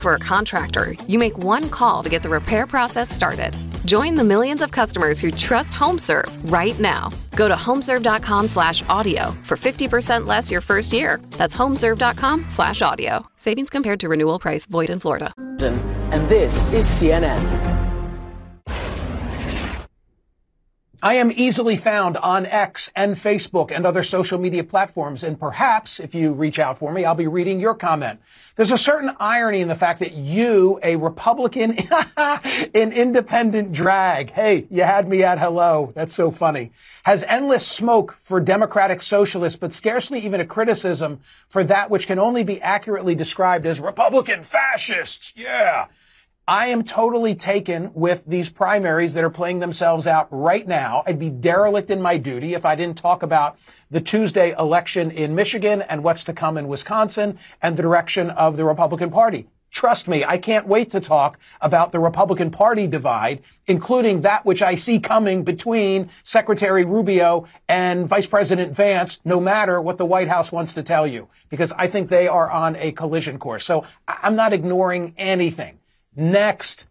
For a contractor, you make one call to get the repair process started. Join the millions of customers who trust HomeServe right now. Go to homeserve.com/audio for 50% less your first year. That's homeserve.com/audio. Savings compared to renewal price void in Florida. And this is CNN. I am easily found on X and Facebook and other social media platforms, and perhaps if you reach out for me, I'll be reading your comment. There's a certain irony in the fact that you, a Republican in independent drag, hey, you had me at hello, that's so funny, has endless smoke for Democratic socialists, but scarcely even a criticism for that which can only be accurately described as Republican fascists. Yeah. I am totally taken with these primaries that are playing themselves out right now. I'd be derelict in my duty if I didn't talk about the Tuesday election in Michigan and what's to come in Wisconsin and the direction of the Republican Party. Trust me, I can't wait to talk about the Republican Party divide, including that which I see coming between Secretary Rubio and Vice President Vance, no matter what the White House wants to tell you, because I think they are on a collision course. So I'm not ignoring anything. Next.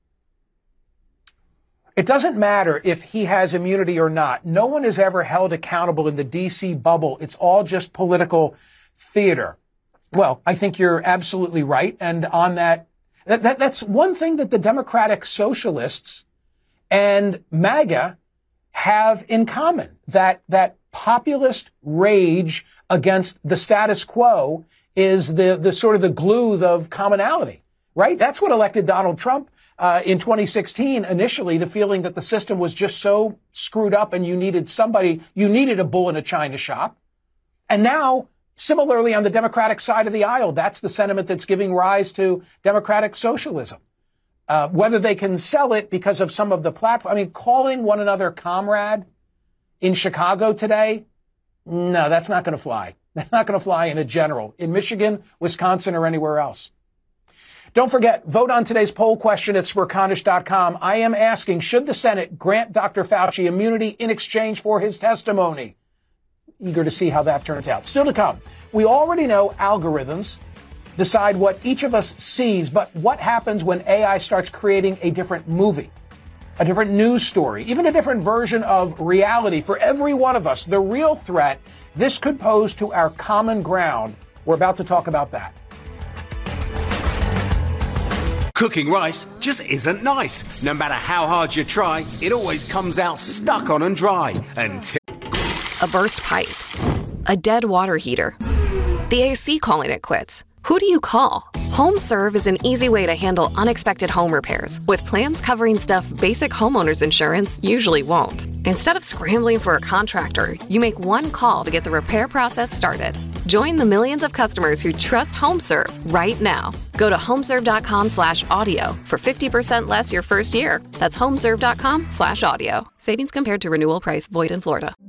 It doesn't matter if he has immunity or not. No one is ever held accountable in the D.C. bubble. It's all just political theater. Well, I think you're absolutely right. And on that's one thing that the Democratic Socialists and MAGA have in common, that populist rage against the status quo is the sort of the glue of commonality. Right? That's what elected Donald Trump in 2016. Initially, the feeling that the system was just so screwed up and you needed a bull in a china shop. And now, similarly, on the Democratic side of the aisle, that's the sentiment that's giving rise to Democratic socialism. Whether they can sell it because of some of the platform, calling one another comrade in Chicago today, no, that's not going to fly. That's not going to fly in a general, in Michigan, Wisconsin, or anywhere else. Don't forget, vote on today's poll question at Smerconish.com. I am asking, should the Senate grant Dr. Fauci immunity in exchange for his testimony? Eager to see how that turns out. Still to come, we already know algorithms decide what each of us sees, but what happens when AI starts creating a different movie, a different news story, even a different version of reality for every one of us? The real threat this could pose to our common ground. We're about to talk about that. Cooking rice just isn't nice. No matter how hard you try, it always comes out stuck on and dry until A burst pipe. A dead water heater. The AC calling it quits. Who do you call? HomeServe is an easy way to handle unexpected home repairs with plans covering stuff basic homeowners insurance usually won't. Instead of scrambling for a contractor, you make one call to get the repair process started. Join the millions of customers who trust HomeServe right now. Go to homeserve.com/audio for 50% less your first year. That's homeserve.com/audio. Savings compared to renewal price void in Florida.